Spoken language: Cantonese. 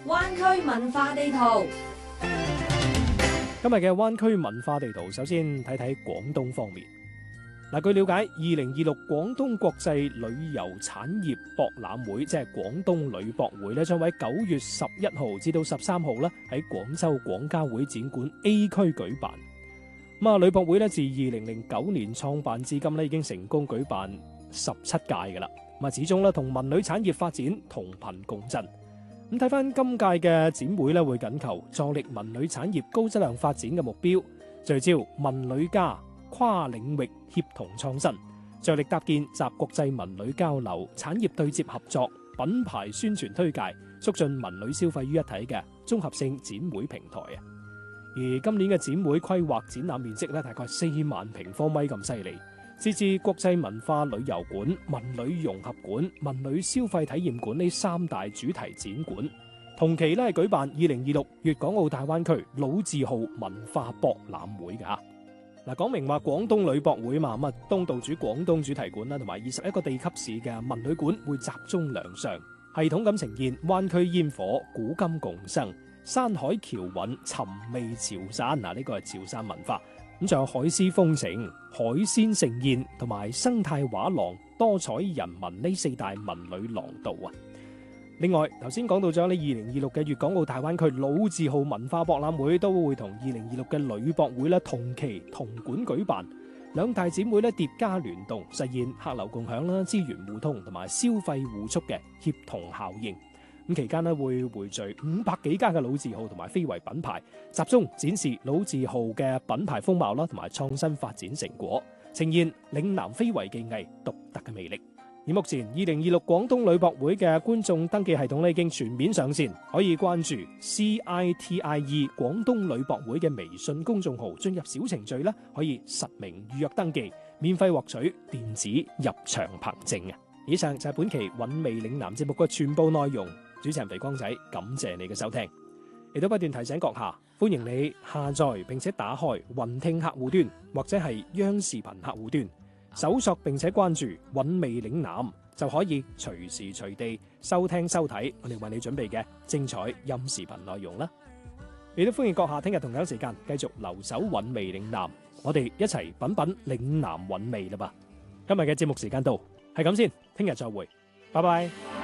灣區文化地圖。 今日嘅灣區文化地圖，首先睇睇廣東方面。據了解，2026廣東國際旅遊產業博覽會，即係廣東旅博會咧，將喺9月11號至到13號咧喺廣州廣交會展館 A 區舉辦。旅博會咧自2009年創辦至今咧，已經成功舉辦17屆噶啦。始終咧同文旅產業發展同頻共振。咁睇翻今屆嘅展會咧，會緊求助力文旅產業高質量發展嘅目標，聚焦文旅加跨領域協同創新，着力搭建集國際文旅交流、產業對接合作、品牌宣傳推介、促進文旅消費於一體嘅綜合性展會平台啊！而今年嘅展會規劃展覽面積咧，大概4萬平方米咁犀利，設置國際文化旅遊館、文旅融合館、文旅消費體驗館呢3大主題展館。同期咧係舉辦2026粵港澳大灣區老字號文化博覽會㗎。講明話廣東旅博會嘛，咁東道主廣東主題館啦，同埋21個地級市嘅文旅館會集中亮相，系統咁呈現灣區煙火、古今共生、山海僑韻、尋味潮汕。呢個係潮汕文化。咁仲有海獅豐城、海鮮盛宴同埋生態畫廊、多彩人文呢4大文旅廊道啊！另外，頭先講到咗呢2026嘅粵港澳大灣區老字號文化博覽會，都會同2026嘅旅博會咧同期同館舉辦，兩大展會咧疊加聯動，實現客流共享啦、資源互通同埋消費互促嘅協同效應。咁期間咧會匯聚500幾家嘅老字號同埋非遺品牌，集中展示老字號嘅品牌風貌啦，同埋創新發展成果，呈現嶺南非遺技藝獨特嘅魅力。而目前2026廣東旅博會嘅觀眾登記系統咧已經全面上線，可以關注 CITIE 廣東旅博會嘅微信公眾號，進入小程序咧可以實名預約登記，免費獲取電子入場憑證啊！以上就係本期韻味嶺南節目嘅全部內容。主持人肥光仔，感謝你嘅收聽，亦都不斷提醒閣下，歡迎你下載並且打開雲聽客戶端或者係央視頻客戶端，搜索並且關注韻味嶺南，就可以隨時隨地收聽收睇我哋為你準備嘅精彩音視頻內容啦。亦都歡迎閣下聽日同樣時間繼續留守韻味嶺南，我哋一齊品品嶺南韻味啦吧。今日嘅節目時間到，係咁先，聽日再會，拜拜。